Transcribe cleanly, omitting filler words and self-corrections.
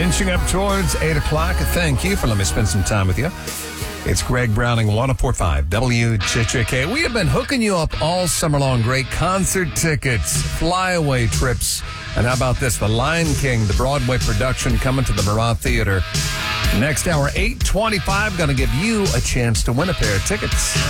Inching up towards 8 o'clock. Thank you for letting me spend some time with you. It's Greg Browning, 104.5 WJJK. We have been hooking you up all summer long. Great concert tickets, flyaway trips. And how about this? The Lion King, the Broadway production coming to the Murat Theater. Next hour, 8:25, going to give you a chance to win a pair of tickets.